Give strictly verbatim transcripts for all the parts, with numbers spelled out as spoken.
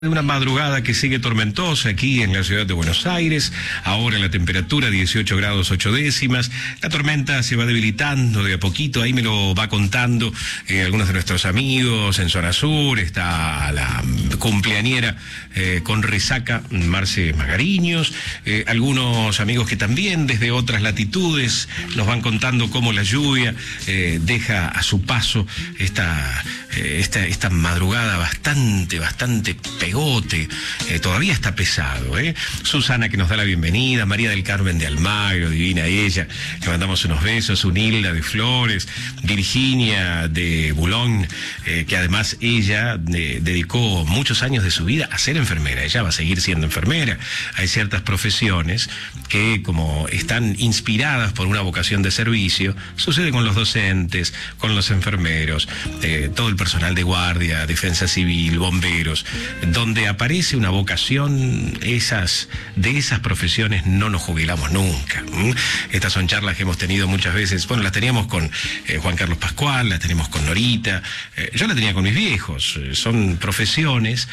De una madrugada que sigue tormentosa aquí en la ciudad de Buenos Aires. Ahora la temperatura dieciocho grados ocho décimas. La tormenta se va debilitando de a poquito. Ahí me lo va contando eh, algunos de nuestros amigos en zona sur. Está la cumpleañera eh, con resaca, Marce Magariños. Eh, algunos amigos que también desde otras latitudes nos van contando cómo la lluvia eh, deja a su paso esta, eh, esta, esta madrugada bastante, bastante pegote, eh, todavía está pesado, ¿eh? Susana, que nos da la bienvenida, María del Carmen de Almagro, divina ella, le mandamos unos besos, Unilda de Flores, Virginia de Boulogne, eh, que además ella eh, dedicó muchos años de su vida a ser enfermera, ella va a seguir siendo enfermera. Hay ciertas profesiones que, como están inspiradas por una vocación de servicio, sucede con los docentes, con los enfermeros, eh, todo el personal de guardia, defensa civil, bomberos, donde aparece una vocación, esas, de esas profesiones no nos jubilamos nunca. ¿Mm? Estas son charlas que hemos tenido muchas veces, bueno, las teníamos con eh, Juan Carlos Pascual, las tenemos con Norita, eh, yo la tenía con mis viejos, eh, son profesiones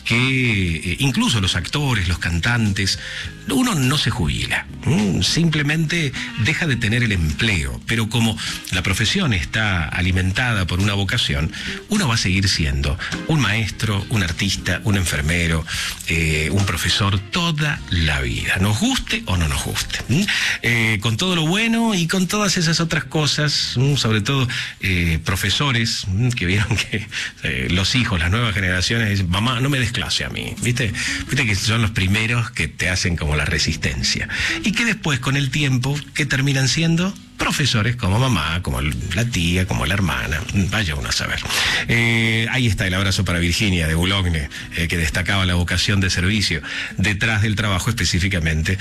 que eh, incluso los actores, los cantantes, uno no se jubila, ¿m? Simplemente deja de tener el empleo, pero como la profesión está alimentada por una vocación, uno va a seguir siendo un maestro, un artista, un enfermero, eh, un profesor toda la vida, nos guste o no nos guste, eh, con todo lo bueno y con todas esas otras cosas, ¿m? Sobre todo eh, profesores ¿m? que vieron que eh, los hijos, las nuevas generaciones dicen, mamá, no me des clase a mí, ¿viste? Viste que son los primeros que te hacen como la resistencia. Y que después, con el tiempo, ¿qué terminan siendo? Profesores como mamá, como la tía, como la hermana, vaya uno a saber. Eh, ahí está el abrazo para Virginia de Boulogne, eh, que destacaba la vocación de servicio detrás del trabajo, específicamente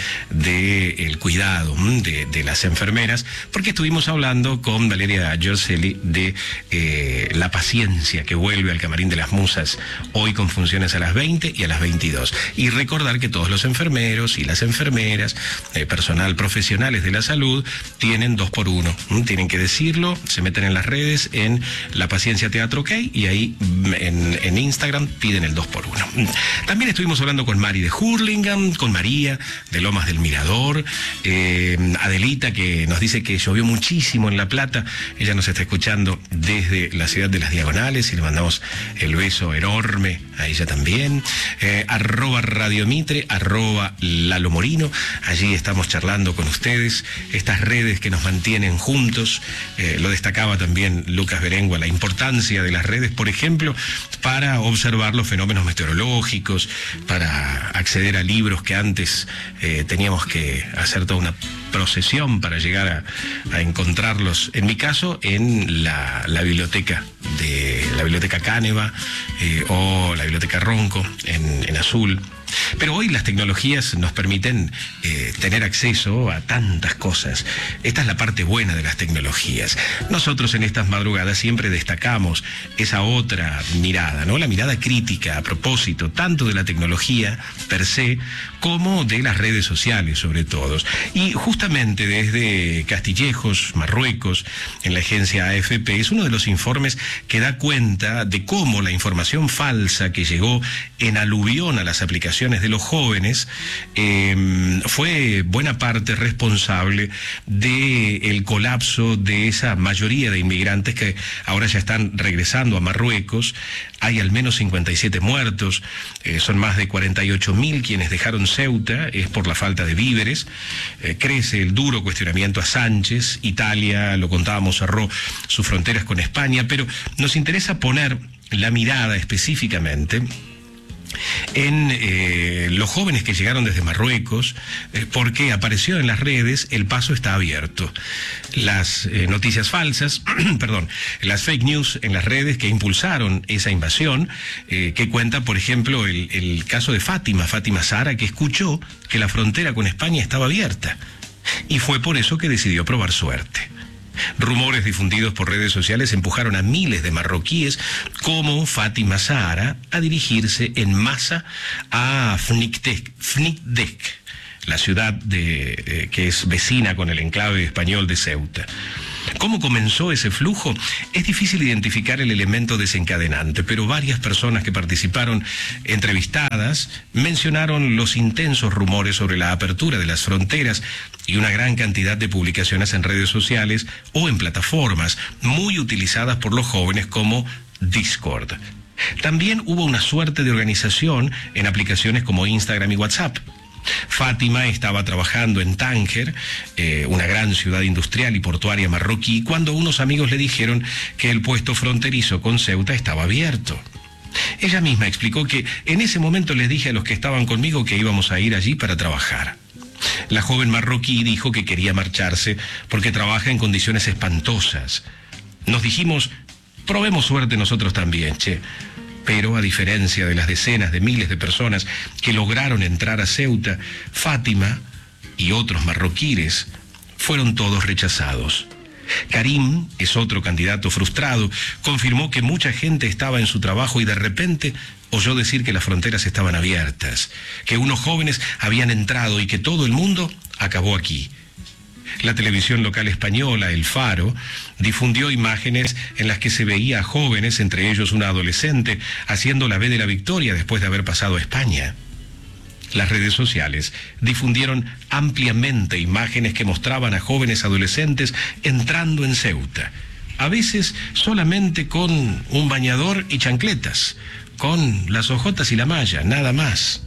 del cuidado de, de las enfermeras, porque estuvimos hablando con Valeria Giorcelli de eh, la paciencia que vuelve al Camarín de las Musas, hoy con funciones a las veinte y a las veintidós. Y recordar que todos los enfermeros y las enfermeras, eh, personal profesionales de la salud, tienen dos por uno, ¿m? Tienen que decirlo, se meten en las redes, en La Paciencia Teatro OK, y ahí en, en Instagram piden el dos por uno. También estuvimos hablando con Mari de Hurlingham, con María de Lomas del Mirador, eh, Adelita, que nos dice que llovió muchísimo en La Plata, ella nos está escuchando desde la ciudad de Las Diagonales y le mandamos el beso enorme a ella también, eh, arroba Radio Mitre, arroba Lalo Morino, allí estamos charlando con ustedes, estas redes que nos mantienen juntos. Eh, lo destacaba también Lucas Berengua, la importancia de las redes, por ejemplo, para observar los fenómenos meteorológicos, para acceder a libros que antes eh, teníamos que hacer toda una procesión para llegar a, a encontrarlos. En mi caso, en la, la biblioteca de la biblioteca Cáneva eh, o la biblioteca Ronco en, en Azul. Pero hoy las tecnologías nos permiten eh, tener acceso a tantas cosas. Esta es la parte buena de las tecnologías. Nosotros en estas madrugadas siempre destacamos esa otra mirada, ¿no? La mirada crítica a propósito, tanto de la tecnología per se, como de las redes sociales, sobre todo. Y justamente desde Castillejos, Marruecos, en la agencia A F P, es uno de los informes que da cuenta de cómo la información falsa que llegó en aluvión a las aplicaciones de los jóvenes eh, fue buena parte responsable del colapso de esa mayoría de inmigrantes que ahora ya están regresando a Marruecos. Hay al menos cincuenta y siete muertos, eh, son más de cuarenta y ocho mil quienes dejaron Ceuta, es por la falta de víveres. Eh, crece el duro cuestionamiento a Sánchez. Italia, lo contábamos, cerró sus fronteras con España, pero nos interesa poner la mirada específicamente en eh, los jóvenes que llegaron desde Marruecos, eh, porque apareció en las redes, el paso está abierto. Las eh, noticias falsas, perdón, las fake news en las redes que impulsaron esa invasión, eh, que cuenta, por ejemplo, el, el caso de Fátima, Fátima Zahara, que escuchó que la frontera con España estaba abierta, y fue por eso que decidió probar suerte. Rumores difundidos por redes sociales empujaron a miles de marroquíes como Fátima Zahara a dirigirse en masa a Fniktec, Fniktec, la ciudad de, eh, que es vecina con el enclave español de Ceuta. ¿Cómo comenzó ese flujo? Es difícil identificar el elemento desencadenante, pero varias personas que participaron entrevistadas mencionaron los intensos rumores sobre la apertura de las fronteras y una gran cantidad de publicaciones en redes sociales o en plataformas muy utilizadas por los jóvenes como Discord. También hubo una suerte de organización en aplicaciones como Instagram y WhatsApp. Fátima estaba trabajando en Tánger, eh, una gran ciudad industrial y portuaria marroquí, cuando unos amigos le dijeron que el puesto fronterizo con Ceuta estaba abierto. Ella misma explicó que en ese momento les dije a los que estaban conmigo que íbamos a ir allí para trabajar. La joven marroquí dijo que quería marcharse porque trabaja en condiciones espantosas. Nos dijimos, probemos suerte nosotros también, che. Pero, a diferencia de las decenas de miles de personas que lograron entrar a Ceuta, Fátima y otros marroquíes fueron todos rechazados. Karim es otro candidato frustrado, confirmó que mucha gente estaba en su trabajo y de repente oyó decir que las fronteras estaban abiertas, que unos jóvenes habían entrado y que todo el mundo acabó aquí. La televisión local española, El Faro, difundió imágenes en las que se veía a jóvenes, entre ellos una adolescente, haciendo la V de la Victoria después de haber pasado a España. Las redes sociales difundieron ampliamente imágenes que mostraban a jóvenes adolescentes entrando en Ceuta, a veces solamente con un bañador y chancletas, con las hojotas y la malla, nada más.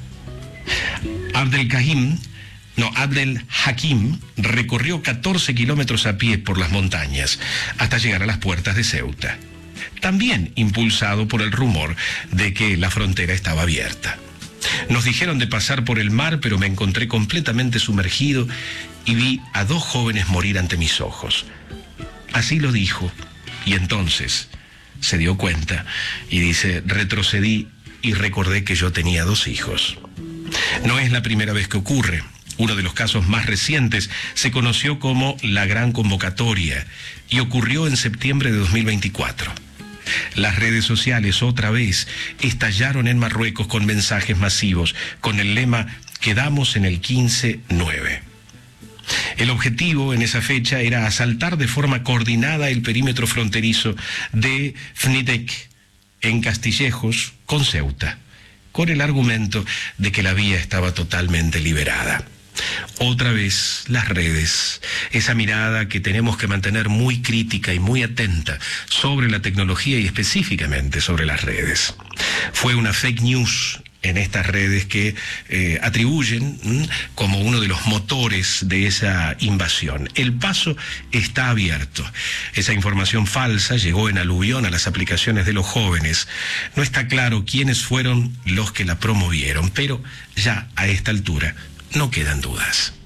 Abdelkahim No, Abdel Hakim recorrió catorce kilómetros a pie por las montañas hasta llegar a las puertas de Ceuta, también impulsado por el rumor de que la frontera estaba abierta. Nos dijeron de pasar por el mar, pero me encontré completamente sumergido y vi a dos jóvenes morir ante mis ojos. Así lo dijo, y entonces se dio cuenta y dice, retrocedí y recordé que yo tenía dos hijos. No es la primera vez que ocurre. Uno de los casos más recientes se conoció como la Gran Convocatoria y ocurrió en septiembre de dos mil veinticuatro. Las redes sociales otra vez estallaron en Marruecos con mensajes masivos, con el lema «Quedamos en el quince nueve». El objetivo en esa fecha era asaltar de forma coordinada el perímetro fronterizo de Fnidek, en Castillejos, con Ceuta, con el argumento de que la vía estaba totalmente liberada. Otra vez las redes, esa mirada que tenemos que mantener muy crítica y muy atenta sobre la tecnología y específicamente sobre las redes. Fue una fake news en estas redes que eh, atribuyen ¿m? como uno de los motores de esa invasión. El paso está abierto. Esa información falsa llegó en aluvión a las aplicaciones de los jóvenes. No está claro quiénes fueron los que la promovieron, pero ya a esta altura no quedan dudas.